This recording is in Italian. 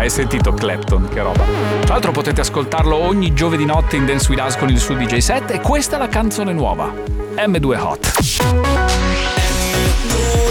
Hai sentito Clapton, che roba. Tra l'altro potete ascoltarlo ogni giovedì notte in Dance With Us con il suo DJ set, e questa è la canzone nuova, M2 Hot.